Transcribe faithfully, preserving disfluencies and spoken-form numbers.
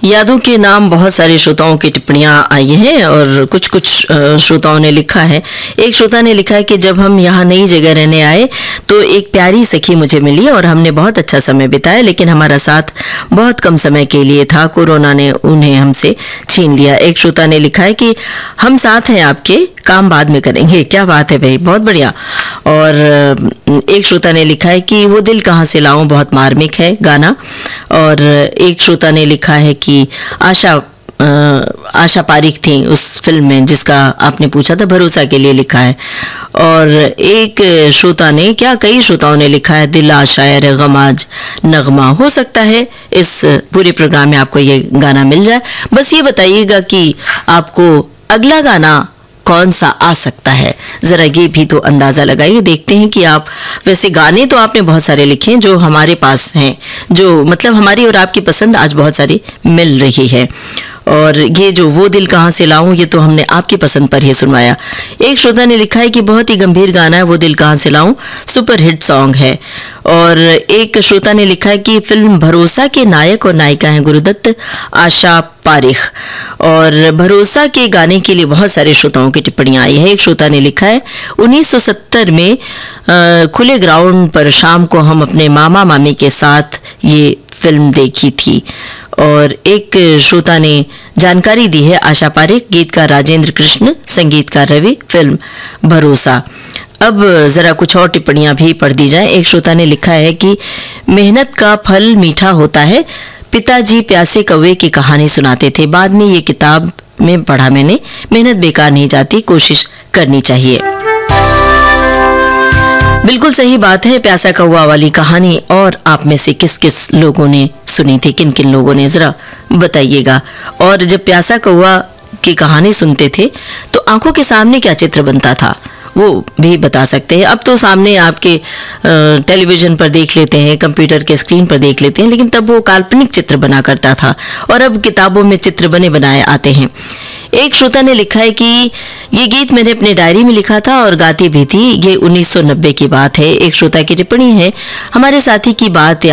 यादों के नाम बहुत सारे श्रोताओं की टिप्पणियां आई हैं और कुछ कुछ श्रोताओं ने लिखा है। एक श्रोता ने लिखा है कि जब हम यहाँ नई जगह रहने आए तो एक प्यारी सखी मुझे मिली और हमने बहुत अच्छा समय बिताया, लेकिन हमारा साथ बहुत कम समय के लिए था, कोरोना ने उन्हें हमसे छीन लिया। एक श्रोता ने लिखा है कि हम साथ हैं आपके, काम बाद में करेंगे। क्या बात है भाई, बहुत बढ़िया। और एक श्रोता ने लिखा है कि वो दिल कहाँ से लाऊं बहुत मार्मिक है गाना। और एक श्रोता ने लिखा है कि आशा आ, आशा पारिक थी उस फिल्म में जिसका आपने पूछा था, भरोसा के लिए लिखा है। और एक श्रोता ने, क्या कई श्रोताओं ने लिखा है दिल आशायर गम आज नगमा। हो सकता है इस पूरे प्रोग्राम में आपको ये गाना मिल जाए। बस ये बताइएगा कि आपको अगला गाना कौन सा आ सकता है, जरा ये भी तो अंदाजा लगाइए। देखते हैं कि आप, वैसे गाने तो आपने बहुत सारे लिखे हैं जो हमारे पास हैं, जो मतलब हमारी और आपकी पसंद आज बहुत सारी मिल रही है। और ये जो वो दिल कहाँ से लाऊं, ये तो हमने आपकी पसंद पर ही सुनवाया। एक श्रोता ने लिखा है कि बहुत ही गंभीर गाना है वो दिल कहाँ से लाऊं, सुपर हिट सॉन्ग है। और एक श्रोता ने लिखा है कि फिल्म भरोसा के नायक और नायिका हैं गुरुदत्त, आशा पारिख। और भरोसा के गाने के लिए बहुत सारे श्रोताओं की टिप्पणियां आई है। एक श्रोता ने लिखा है उन्नीस सौ सत्तर में आ, खुले ग्राउंड पर शाम को हम अपने मामा मामी के साथ ये फिल्म देखी थी। और एक श्रोता ने जानकारी दी है आशा पारिक, गीतकार राजेंद्र कृष्ण, संगीतकार रवि, फिल्म भरोसा। अब जरा कुछ और टिप्पणियां भी पढ़ दी जाए। एक श्रोता ने लिखा है कि मेहनत का फल मीठा होता है, पिताजी प्यासे कौवे की कहानी सुनाते थे, बाद में ये किताब में पढ़ा मैंने, मेहनत बेकार नहीं जाती, कोशिश करनी चाहिए। बिल्कुल सही बात है, प्यासा कौवा वाली कहानी। और आप में से किस किस लोगों ने सुनी थी, किन किन लोगों ने, जरा बताइएगा। और जब प्यासा कौवा की कहानी सुनते थे तो आंखों के सामने क्या चित्र बनता था वो भी बता सकते हैं। अब तो सामने आपके टेलीविजन पर देख लेते हैं, कंप्यूटर के स्क्रीन पर देख लेते हैं, लेकिन तब वो काल्पनिक चित्र बना करता था और अब किताबों में चित्र बने बनाए आते हैं। एक श्रोता ने लिखा है कि ये गीत मैंने अपने डायरी में लिखा था और गाती भी थी, ये उन्नीस सौ नब्बे की बात है। एक श्रोता की टिप्पणी है, हमारे साथी की बात